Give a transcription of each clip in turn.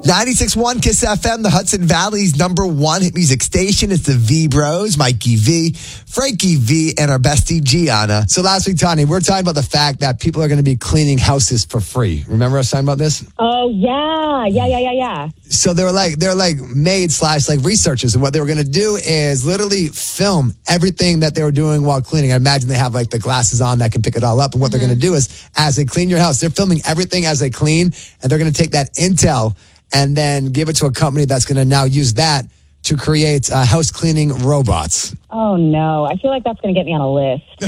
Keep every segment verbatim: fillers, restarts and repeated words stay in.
ninety-six point one Kiss F M, the Hudson Valley's number one hit music station. It's the V Bros, Mikey V, Frankie V, and our bestie Gianna. So last week, Tanya, we were talking about the fact that people are going to be cleaning houses for free. Remember us talking about this? Oh, yeah. Yeah, yeah, yeah, yeah. So they were like, they're like maids slash like researchers. And what they were going to do is literally film everything that they were doing while cleaning. I imagine they have like the glasses on that can pick it all up. And what mm-hmm. they're going to do is as they clean your house, they're filming everything as they clean. And they're going to take that intel and then give it to a company that's going to now use that to create uh, house cleaning robots. Oh, no. I feel like that's going to get me on a list. yeah,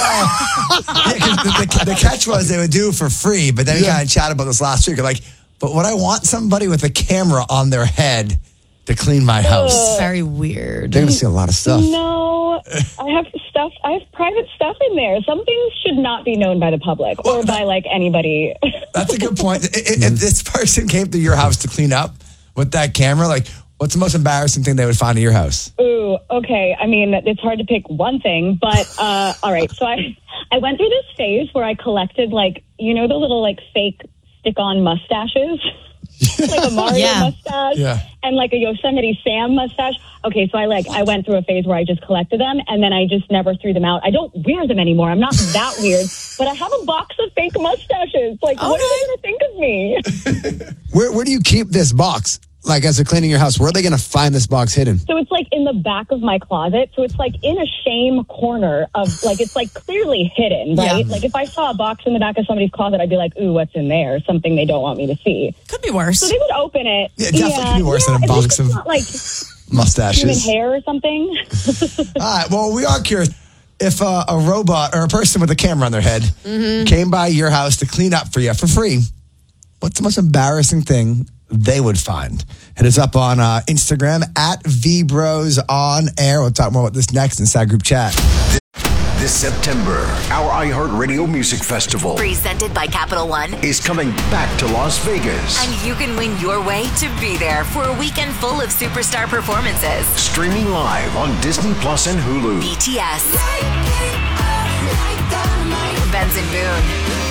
the, the, the catch was they would do it for free, but then we yeah. kind of chatted about this last week. Like, but would I want somebody with a camera on their head to clean my house? It's very weird. They're going to see a lot of stuff. No, I have stuff. I have private stuff in there. Some things should not be known by the public or by like anybody. That's a good point. If this person came to your house to clean up with that camera, like, what's the most embarrassing thing they would find in your house? Ooh, okay. I mean, it's hard to pick one thing, but uh, all right. So I, I went through this phase where I collected like, you know, the little like fake stick-on mustaches. Like a Mario yeah. mustache yeah. and like a Yosemite Sam mustache. Okay, so I like I went through a phase where I just collected them and then I just never threw them out. I don't wear them anymore. I'm not that weird, but I have a box of fake mustaches. Like, okay. What are they going to think of me? where where do you keep this box? Like, as they're cleaning your house, where are they going to find this box hidden? So it's like in the back of my closet. So it's like in a shame corner of like, it's like clearly hidden, right? Yeah. Like if I saw a box in the back of somebody's closet, I'd be like, ooh, what's in there? Something they don't want me to see. Could be worse. So they would open it. Yeah, it definitely yeah, could be worse yeah, than a box of not like mustaches. Human hair or something. All right, well, we are curious. If uh, a robot or a person with a camera on their head mm-hmm. came by your house to clean up for you for free, what's the most embarrassing thing they would find? Hit us up on uh, Instagram at VBros on air. We'll talk more about this next inside group chat. This September, our iHeartRadio Music Festival, presented by Capital One, is coming back to Las Vegas. And you can win your way to be there for a weekend full of superstar performances. Streaming live on Disney Plus and Hulu. B T S, Benson Boone,